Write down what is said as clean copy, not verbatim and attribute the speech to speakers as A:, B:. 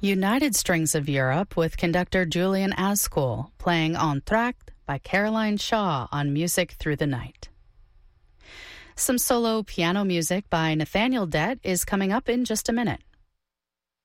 A: United Strings of Europe with conductor Julian Ascool playing Entr'acte by Caroline Shaw on Music Through the Night. Some solo piano music by Nathaniel Dett is coming up in just a minute.